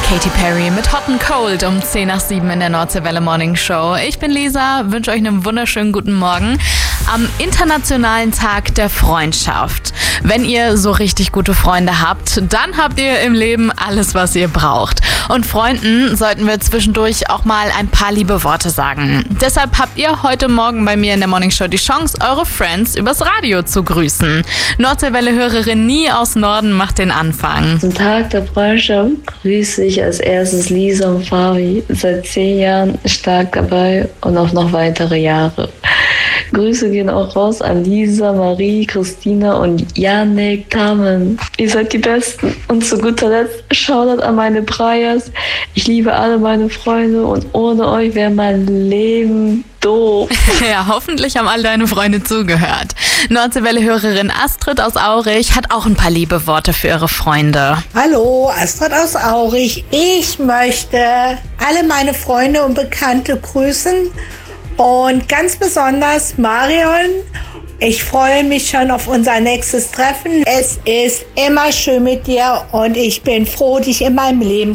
Katy Perry mit Hot and Cold um 10 nach 7 in der Nordseewelle Morning Show. Ich bin Lisa, wünsche euch einen wunderschönen guten Morgen am Internationalen Tag der Freundschaft. Wenn ihr so richtig gute Freunde habt, dann habt ihr im Leben alles, was ihr braucht. Und Freunden sollten wir zwischendurch auch mal ein paar liebe Worte sagen. Deshalb habt ihr heute Morgen bei mir in der Morning Show die Chance, eure Friends übers Radio zu grüßen. Nordseewelle-Hörerin Nie aus Norden macht den Anfang. Zum Tag der Freundschaft grüße ich als erstes Lisa und Fabi. Seit 10 Jahren stark dabei und auch noch weitere Jahre. Grüße gehen auch raus an Lisa, Marie, Christina und Janik, Carmen. Ihr seid die Besten. Und zu guter Letzt, Shoutout an meine Briars. Ich liebe alle meine Freunde und ohne euch wäre mein Leben doof. Ja, hoffentlich haben all deine Freunde zugehört. Nordseewelle-Hörerin Astrid aus Aurich hat auch ein paar liebe Worte für ihre Freunde. Hallo, Astrid aus Aurich. Ich möchte alle meine Freunde und Bekannte grüßen und ganz besonders Marion. Ich freue mich schon auf unser nächstes Treffen. Es ist immer schön mit dir und ich bin froh, dich in meinem Leben